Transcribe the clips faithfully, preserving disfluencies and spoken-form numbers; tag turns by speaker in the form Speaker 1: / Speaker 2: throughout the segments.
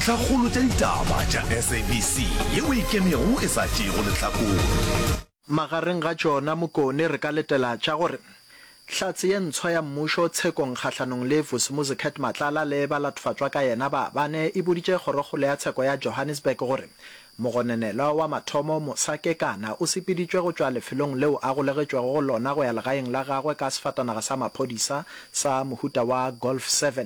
Speaker 1: tlhagolo tša ditaba tša S A B C yeo e kemego e sa tšego lehlakore.
Speaker 2: Magareng ga tšona Mokone re ka letela tša gore hlatse ye ntshwa ya mmušo tshekong kgahlanong le Vusimuzi Cat Matlala le balathofatšwa ka yena ba bane e boditše kgorokgolo ya tsheko ya Johannesburg gore mogonenelwa wa mathomo Mosakekana o sepeditšwe go tšwa lefelong leo a golegetšwego go lona go ya legaeng la gagwe ka sefatanaga sa maphodisa sa mohuta wa Golf seven.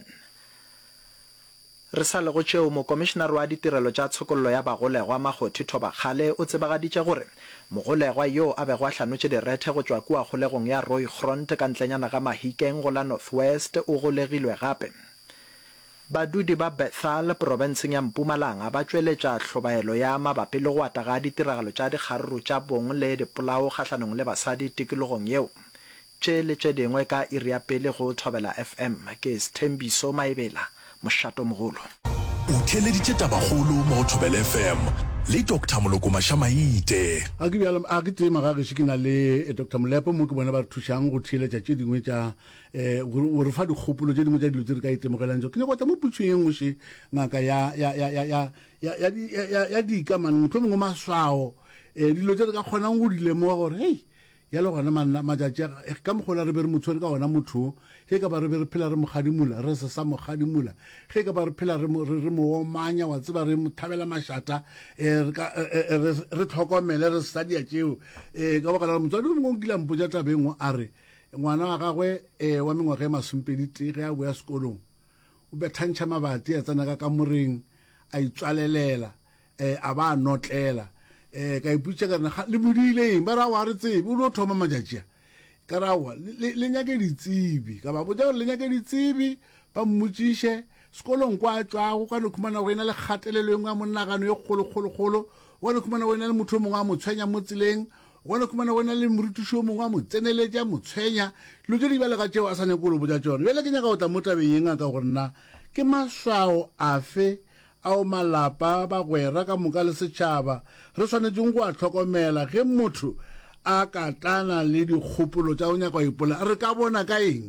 Speaker 2: Re sa le go tšeo mokomišenare wa ditirelo tša tshokollo ya bagolegwa Makgothi Thobakgale o tsebagaditše gore mogolegwa yo a bego a hlanotše direthe go tšwa kua kgolegong ya Rooigrond ka ntlenyana ga Mahikeng go la North West o golegilwe gape. Badudi ba Bethal provinseng ya Mpumalanga ba tšweletša hlobaelo ya mabapi le go ataga ditiragalo tša dikgaruru tša bong le dipolao kgahlanong le basadi tikologong yeo. Tše le tše dingwe ka iri ya pele go Thobela F M ke Sthembiso Maebela Moshato Mogolo.
Speaker 1: O theleditše tabagolo mo Thobela F M le Doctor Moloko Mashamaite.
Speaker 3: a ke bjalo a ke tsema ga ge ke na le Doctor Molepo mo ke bona ba thušang go theletša tše dingwe tša eh o re fa dikgopolo tše dingwe tša dilo tse re ka itemogelang tšo ke ne go tla mo putsong ye nngwe se ngaka ya ya ya ya ya ya ya ya dikamano motho mongwe maswao eh dilo tše re ka kgonang go di lemoga gore hey ya le gona manna matšatši ka mogola re be re motshwere ka gona motho ge ka ba re be re phela re mogadimula re se sa mogadimula ge ka ba re phela re mo omanya wa tseba re mo thabela mašata re tlhokomele re sadia tšeo um ka baka la motswadi o mongwe kile mpotša tabengwe a re ngwana wa gagwe um wa mengwaga e masompedite ge a boya sekolong o bethantšha mabati a tsena ka kamoreng a itswalelela um a ba a notlela eh ka iputša ka rena le bodileng ba ra wa re tsebe o lo thoma matšatši ka rawa le nyake ditsebi ka ba botša gore le nyake ditsebi ba mmotšiše sekolong kwa tšwago ka nekhumana go ena le kgatelelo engwe ya monnagano ye kgolo-kgolo-kgolo go nekhumana go ena le motho o mongwe a mo tshwenya mo tseleng go nekhumana go ena le morutiši o mongwe a mo tseneletša mo tshwenya dilo tše di balega tšeo a sa nyako lo botša tšone bjale ke nyaka go tla mo tabeng yeng a ka gore nna ke maswao afe ao malapa ba gwera ka moka le setšhaba re swanetseng go a tlhokomela ge motho a katana le dikgopolo tša go nyaka ipola re ka bona ka eng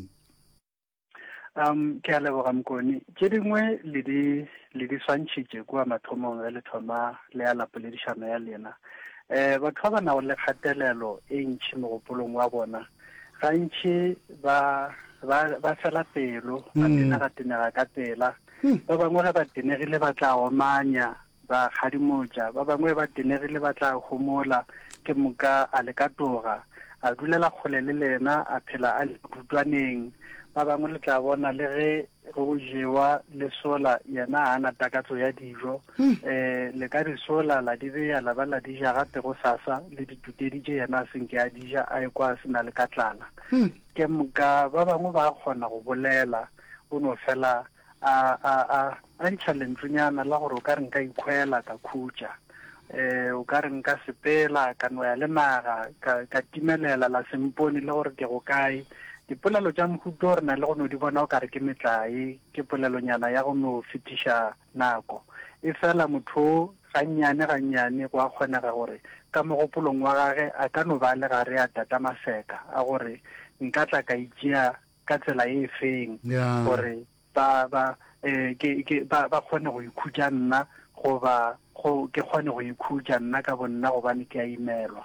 Speaker 4: um ke a leboga Mokone tše dingwe le di le di swantšhitše kua mathomong ge le thoma le ya lapoledišano ya lena um batho ba ba nago le kgatelelo e ntšhi mogopolong wa bona gantši ba ba fela pelo ba tenega-tenega ka pela ba bangwe ga ba tenegile ba tla omanya ba kgadimotša ba bangwe ba tenegile ba tla homola ke moka a le ka toga a dulela kgole le lena a phela a le kutwaneng ba bangwe le tla bona le ge go jewa le sola yena a na takatso ya dijo um le ka disola la di beya la ba la dija gape go sasa le dituteditše yena a senke a dija a ekwa a sena le ka tlala ke moka ba bangwe ba kgona go bolela o no fela a a a a ntšha lentswenyana la gore o ka re nka ikhwela ka khutša um o ka re nka sepela ka no ya le naga ka timelela la sempone le gore ke go kae dipolelo tša mohuto re na le go no di bona o ka re ke metlae ke polelonyana ya go no fetiša nako e fela motho gannyane gannyane go a kgonega gore ka mogopolong wa gage a ka no ba le gare a tata maseka a gore nka tla ka itšea ka tsela e feng gore ba ba eh ke ke ba ba kgone go ikhutša nna go ba go ke kgone go ikhutša nna ka bonna go bane ke a imelwa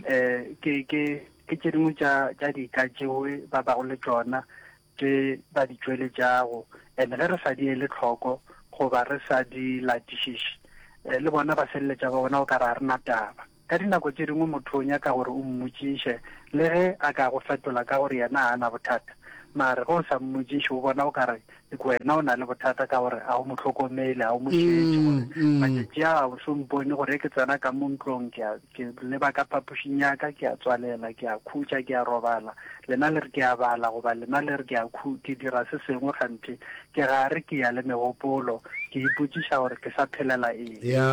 Speaker 4: eh ke ke ke tše dingwe tša tša dika tšeo ba ba go le tšona tše ba di tšweletšago and ge re sa di ele tlhoko goba re sa di latišiše le bona ba feleletša ba bona o ka re a rena taba ka dinako tše dingwe motho o nyaka gore o mmotšiše le ge a ka go fetola ka gore yena a na bothata mare go sa mmotšiše o bona o ka re wena o na le bothata ka gore a o mo tlhokomele a o mo tšhetše gore matšatši a o se mpone gore ke tsena ka mo ntlong ke leba ka phapošing yaka ke a tswalela ke a khutša ke a robala lena le re ke a bala goba lena le re ke a ke dira se sengwe gante ke gare ke ya le megopolo ke ipotšiša gore ke sa phelela eng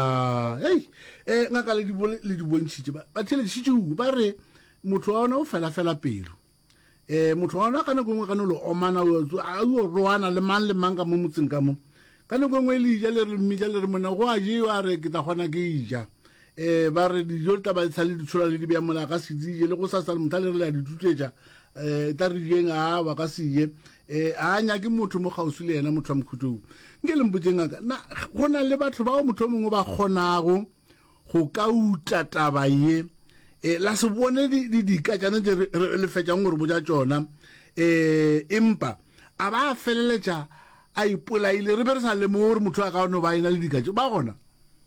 Speaker 3: ya hei um ngaka le di bontšhitše ba theleditšitšego ba re motho wa ona o fela-fela pelo eh motho wa ona ka nako ngwe ka no le omana a o roana le mang le mang ka mo motseng ka mo ka nako ngwe le ija le re mmija le re mona go a je a re ke tla gona ke ija eh ba re dijo tla ba tsale di tshola le di bya mola ka se dije le go sa sa motho le re la di tutetša eh ta re jeng a ba ka se ye eh a nya ke motho mo gausi le yena motho wa mkhutong nke le mboteng ka na gona le batho ba motho mongwe ba kgonago go ka uta taba ye eh la se bone di di ka tsana le fetjang gore boja tsona eh empa a ba feleletša a ipolaile re be re sa le mo gore motho a ka no ba ina le dikatso ba gona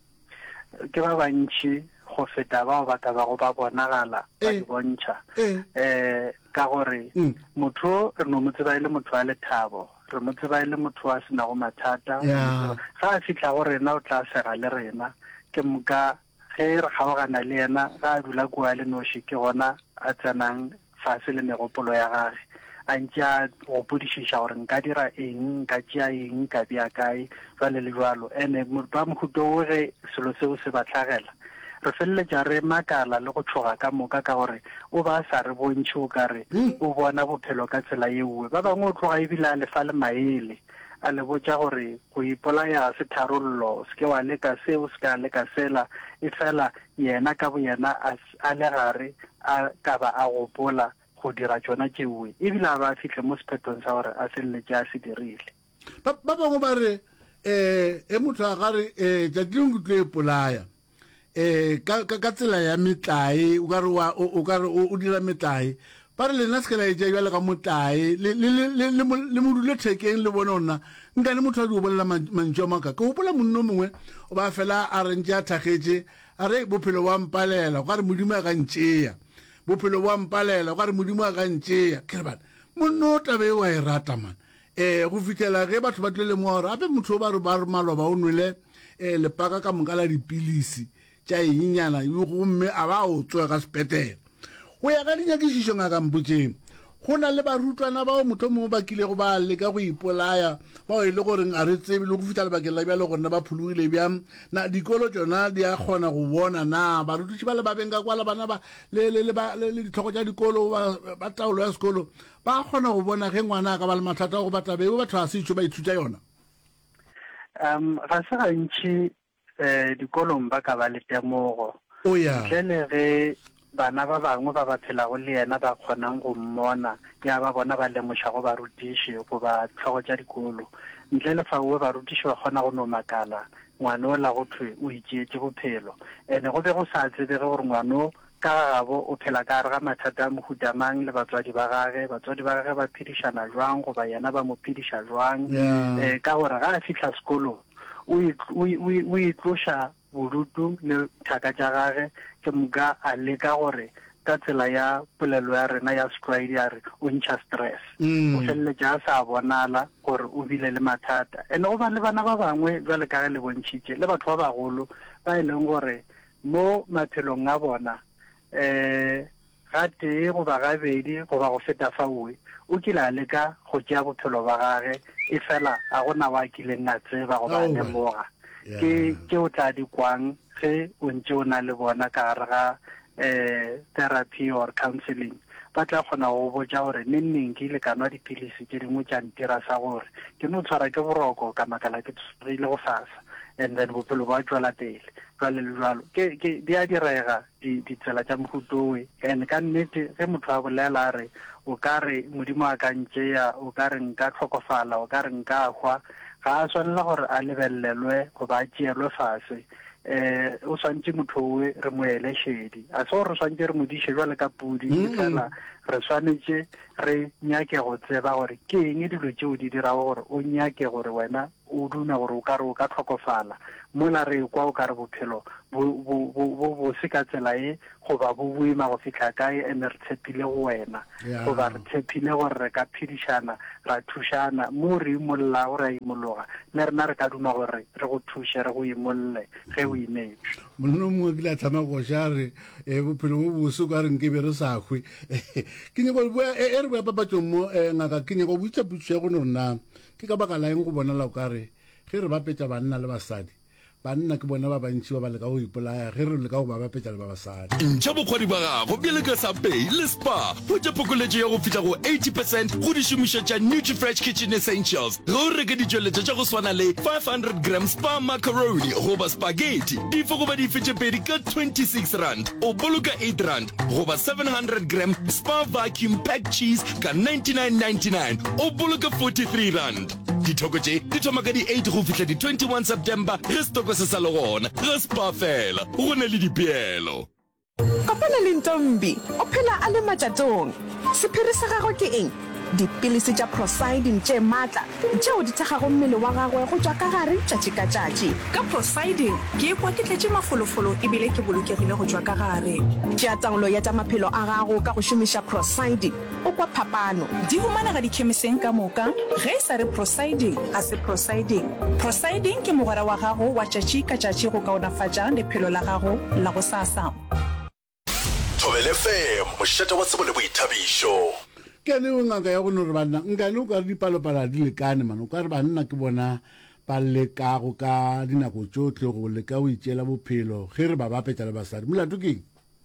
Speaker 4: ke ba bantši go feta bao ba ka ba go ba bonagala ba di bontšha eh ka gore motho re no mo tseba ile motho a le thabo re mo tseba ile motho a sena go mathata ga a fitla go rena o tla sega le rena ke moka ge re kgaogana le yena ga a dula kua le noši ke gona a tsenang fase le megopolo ya gage a ntse a gopodišiša gore nka dira eng nka tšea eng ka bea kae jwale le jwalo ande ba mohuto ge selo seo se batlhagela re feleletša re makala le go tshoga ka moka ka gore o ba sa re bontšhe o kare o bona bophelo ka tsela yeuwe ba bangwe o tloga ebile a lefa le maele a le botša gore go ipolaya se tharollo se ke wa leka seo se ka leka sela e fela yena ka bo yena a le gare a ka ba a gopola go dira tsona tšeuwe ebile a ba fitlhe mo sephetong sa gore a feleletše a se dirile
Speaker 3: ba bangwe ba re um e motho a gare um tšatšing ke tlo epolaya eh ka ka tsela ya metlae o ka re o ka re o dira metlae ba re lena se ka la e ja jwa ka motlae le le le le module thekeng le bona ona nka ne motho a di o bolela mantšwa maka ka gopola monno mongwe o ba fela a rentse a thagetse a re bophelo wa mpalela o ka re modimo a ka ntšea bophelo wa mpalela o ka re modimo a ka ntšea ke re bana monno tabe wa e rata man eh go fitlhela ge batho ba tlile mo gore ape motho ba re ba re maloba o nwele eh lepaka ka moka la dipilisi tša enyenyana gomme a ba o tswa ka sepetela go ya ka dinyakišišo ngaka mpotseng go na le barutwana bao motho mongwe ba kile go ba leka go ipolaya bao e le goreng a re tsebe le go fitlha lebakeng la bjale gorena ba phologile bjang na dikolo tsona di a kgona go bona na barutiši ba le ba beng ka kwala bana ba le ditlhogo tša dikolo ba taolo ya sekolo ba kgona go bona ge ngwana a ka ba le mathata go batabeo batho ga se itšho ba ithutša yona
Speaker 4: um ga se gantši eh dikolong ba ka ba le temogo
Speaker 3: o ya
Speaker 4: ntle le ge bana ba bangwe ba ba phelago le yena ba kgonang go mmona ya ba bona ba lemoša go barutiši go ba tlhogo tša dikolo ntle le faowe barutiši ba kgona go no makala ngwana o la go thwe o itšeetse bophelo ene go be go sa tsebege gore ngwano ka gabo o phela ka re ga mathata a mohutamang le batswadi ba gage batswadi ba gage ba phedišana jwang goba yena ba mo phediša jwang um ka gore ga a fitlha sekolong o itloša bodutu le thaka tša gage ke moka a leka gore ka tsela ya polelo ya rena ya stride ya re o ntšha stress o feleletša a sa bonala gore o bile le mathata ene go ba le bana ba bangwe jwale ka ge le bontšhitše le batho ba bagolo ba e leng gore mo maphelong a bona um ga tee goba gabedi goba go feta faowe o kile a leka go tšea bophelo ba gage e fela a gona wa kileng a tseba goba a lemoga ke ke o tla di kwang ge o ntse o na le bona ka gare ga um therapy or counseling ba tla kgona go botša gore neng ke ile ka nwa dipilisi tše dingwe tša ntira sa gore ke no tshwara ke boroko ka makala ke tshwarile go fasa and then bophelo ba tswela pele jwale le jwalo di a direga ditsela tša mohutowe and ka nnete ge motho a bolela a re o ka re modimo a ka ntšea o ka re nka tlhokofala o ka re nka hwa ga a swanela gore a lebelelwe goba a tšeelwe fase um o swantse motho owe re mo ele šedi a se gore re swantse re modiše jwale ka pudi fela re swanetše re nyake go tseba gore ke eng dilo tšeo di dirago gore o nyake gore wena o duna gore o ka re o ka tlhokofala mola re kwa o ka re bophelo bo se ka tsela e goba bo boima go fitlha kae ene re tshepile go wena goba re tshepile gore re ka phedišana ra thušana mo re imolola go re a imologa le rena re ka duma gore re go thuše re go imolle ge o imetswe
Speaker 3: mollo mongwe ke le a tlhama goša re um bophelo bo bose o ka re nkebe re sa hwe ke nyako e re boya papatsong mo ngaka ke nyako boitšaputso ya gone gorena ke ka baka la eng go bonala o ka re ge re bapetša banna le basadi banna ke bona ba bantši ba ba leka go ipolaya ge re leka go ba bapetša le ba basadi
Speaker 1: ntšha bokgwadi ba gago bjale ka sa pay le spa go ja phokoletšo ya go fihla go eighty percent go di šomišo tša nutrifresh kitchen essentials ge o reke ditšweletšo tša go swana le five hundred gram spa macaroni goba spaghetti di fo goba di fetše pedi ka twenty-six rand o boloka eight rand goba seven hundred gram spa vacuum pack cheese ka ninety-nine ninety-nine o boloka forty-three rand dithoko tše di thoma ka di eight go fihla di twenty-one september ge stoko se sa le gona ge spa fela go na le dipeelo
Speaker 5: kopana le ntombi o phela a le matšatong sephiri sa gagwe ke eng dipilisi tša Prosidin tše maatla tšeo di thekgago mmele wa gagwe go tšwa ka gare tšatši ka tšatši
Speaker 6: ka Prosidin ke ekwa ke tletše mafolofolo ebile ke bolokegile go tšwa ka gare
Speaker 5: tšea taolo ya tša maphelo a gago ka go šomiša Prosidin o kwa phapano
Speaker 6: di humanega dikhemiseng ka moka ge e sa re Prosidin a se Prosidin Prosidin ke mogwera wa gago wa tšatši ka tšatši go kaonafatša lephelo la gago la go sasa
Speaker 1: Thobela F M mošate wa tsebo le boithabišo
Speaker 3: ke ne o ngaka ya go no re banna nkane o ka re dipalopala di lekane mane o ka re banna ke bona ba lekago ka dinako tsotlhe go leka o itšela bophelo ge re ba bapetša le basadi molato keng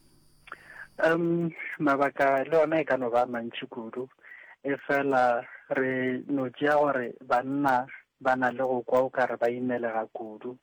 Speaker 4: um mabaka le ona e ka no ba mantši kudu e fela re no tšea gore banna ba na le go kwa o ka re ba imelega kudu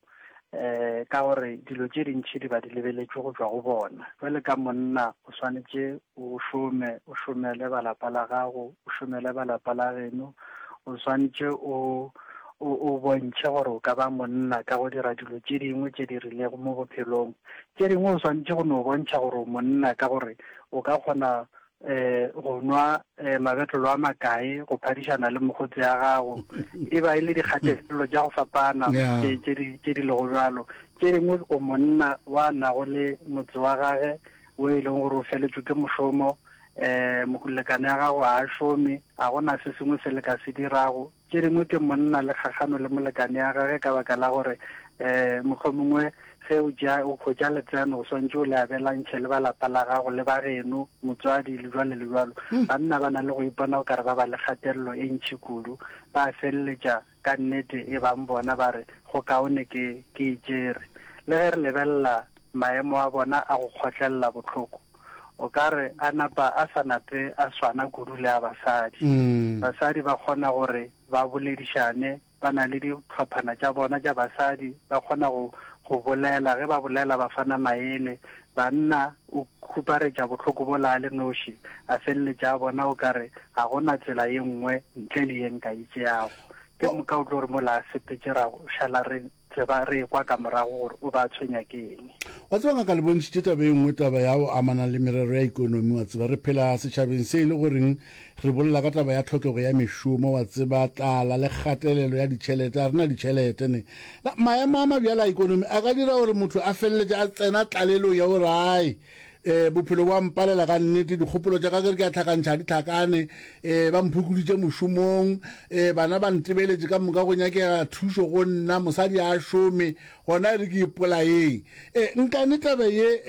Speaker 4: eh ka gore dilo tše dintšhi di ba di lebeletšwe go tswa go bona jwale ka monna o swanetše o šome o šomele balapa la gago o šomele balapa la geno o swanetše o o bontšhe gore o ka ba monna ka go dira dilo tše dingwe tše di rilego mo bophelong tše dingwe o swanetše go no bontšha gore o monna ka gore o ka kgona eh go nwa mabetlelo a makae go phadišana le mogotsi ya gago e ba ile dikgatlhegelo tša go fapana tše di tše di lego jalo tše dingwe o monna wa nago le motse wa gage o e leng gore o feletšwe ke mošomo eh molekane ya gago a šome a gona se sengwe se le ka se dirago tše dingwe ke monna le kgagano le molekane ya gage ka baka la gore eh mohlomongwe ge o ja o khotša letseno o swantše o le abelantšhe le balapa la gago le ba geno motswadi le jwale le jwalo banna ba na le go ipona o kare ba ba le kgatelelo e ntšhi kudu ba feleletša ka nnete e bang bona ba re go kaone ke ke itšere le ge re lebelela maemo a bona a go kgotlelela botlhoko o kare a napa a sa nape a swana kudu le a basadi basadi ba kgona gore ba boledišane ba na le ditlhophana tša bona tša basadi ba kgona go go bolela ge ba bolela ba fana maele banna o khuparetša bohloko bola le noši a feleletša bona o kare ga gona tsela ye nngwe ntle le ye nka itšeago ke moka o tlo gore mola a sepetšerago šala re tseba re kwa ka morago gore o ba tshwenya ke eng
Speaker 3: wa tseba ngaka le bontšhitše taba e nngwe taba ya go amana le merero ya ikonomi wa tseba re phela setšhabeng se e le goreng re bolela ka taba ya tlhokego ya mešomo wa tseba tlala le kgatelelo ya ditšhelete a rena ditšhelete ne maemo a mabjala a ikonomi a ka dira gore motho a feleletse a tsena tlalelo ya gore ai eh bophelo wa mpalela ka nnete dikgopolo tša ka ke ke a tlhakantšha ditlhakane eh ba mphukoditše mošomong eh bana ba ntebeletše ka moka go nyakega thušo go nna mosadi a šome gona re ke ipolaeng eh nkane taba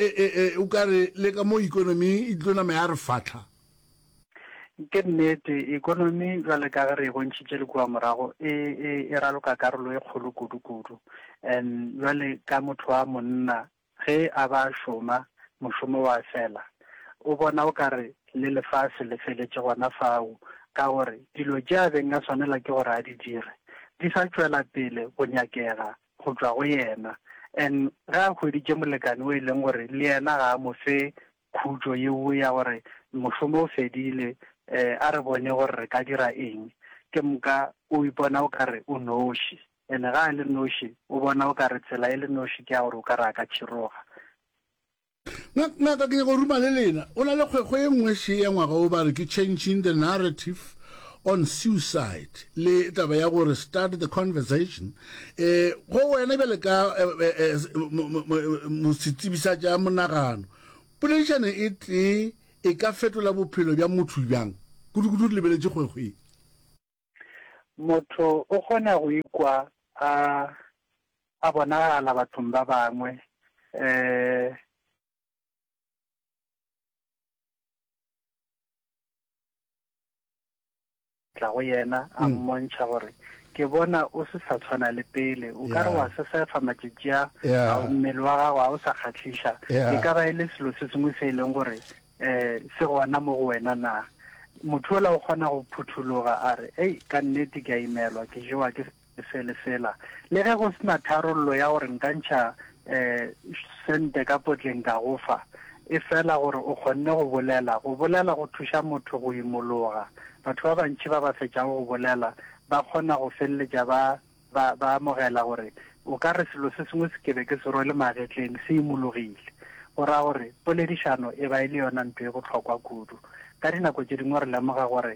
Speaker 3: ye o ka re le ka mo ikonomi e tlo nama ya re fatlha
Speaker 4: ke nnete ikonomi jwale ka re e bontšhitše le kua morago e e raloka karolo e kgolo kudu-kudu and jwale ka motho wa monna ge a ba šoma mošomo wa fela o bona o kare le lefase le feletše gona fao ka gore dilo tše a beng a swanela ke gore a di dire di sa tšwela pele go nyakega go tšwa go yena and ge a hweditše molekane o e leng gore le yena ga a mo fe khutšo yeo ya gore mošomo o fedile um a re bone gore re ka dira eng ke moka o ipona o kare o noši and ga a le noši o bona o kare tsela e le noši ke ya gore o kare a ka tšhiroga
Speaker 3: ngaka ke go ruma le lena o na le kgwekgo e nngwe she ya ngwaga o ba re ke changing the narrative on suicide le taba ya gore start the conversation eh go wena bele ka motsitsibisa tša monagano poledišane e tee e ka fetola bophelo bja motho bjang kudu-kudu re lebeletše kgwekgweng
Speaker 4: motho o kgona go ikwa a a bonagala bathong ba bangwe um tla go yena a mmontšha gore ke bona o se sa tshwana le pele o ka re wa se sefa matšatšia
Speaker 3: Yeah.
Speaker 4: a mmele wa gago a o sa kgatlhiša
Speaker 3: Yeah.
Speaker 4: e ka ba e le selo se sengwe se e leng gore um se gona mo go wena na motho ola o kgona go phuthuloga a re ei ka nnete ke a imelwa ke jewa ke fele fela le ge go sena tharollo ya gore nkantšha um sente ka potleng ka go fa e fela gore o kgonne go bolela go bolela go thuša motho go imologa batho ba bantši ba ba fetšang go bolela ba kgona go feleletša ba ba ba amogela gore o ka re selo se sengwe se ke be ke se rwele magetleng se imologile go raya gore poledišano e ba e le yona ntho e botlhokwa kudu ka dinako tše dingwe re lemoga gore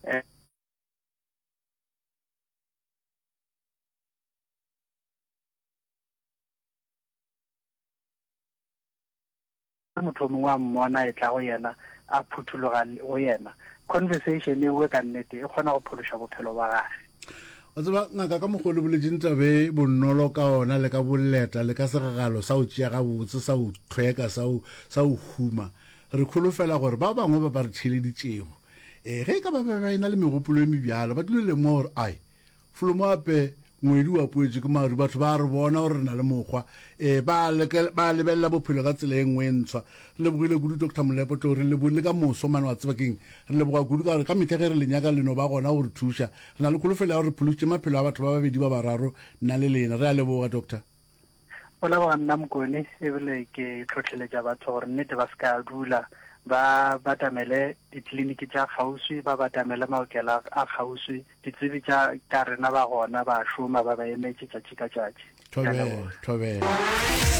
Speaker 4: um motho mongwe a mmona e tla go yena a phuthuloga go yena conversation e we ka nnete e kgona go phološa bophelo ba gage
Speaker 3: wa tseba ngaka ka mogolo boletseng tabe bonolo ka ona le ka boleta le ka segagalo sa o tšea gabotse sa o tlhweka sa o huma re kholofela gore ba bangwe ba ba re theleditšego um ge e ka ba ba ena le megopolo e mebjalo ba dule lemo gore ai folomo ape ngwedi wa poetse ke maru batho ba re bona gore re na le mokgwa um ba lebelela bophelo ka tsela e nngwe e ntshwa re lebogile kudu doctor Molepo to re lebole ka moso mane wa tsebakeng re leboga kudu ka gore ka metlha ge re lenyaka leno ba gona gore thuša re na le kholofelo ya gore pholositše maphelo a batho ba babedi ba bararo nna le lena re a leboga doctor
Speaker 4: o leboga nna Mokone ebile ke tlhotlheletša batho gore nnete ba se ka dula ba batamele ditleliniki tša kgauswi ba batamele maokelo a kgauswi ditsebi tša ka rena ba gona ba šoma ba ba emetše tšatši ka tšatši
Speaker 3: thobela thobela